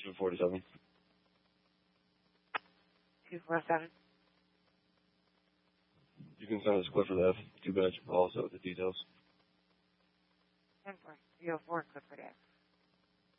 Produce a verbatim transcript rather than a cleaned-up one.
two forty-seven. two four seven. You can send us Clifford F. Two badge policy with the details. ten four three oh four Clifford F.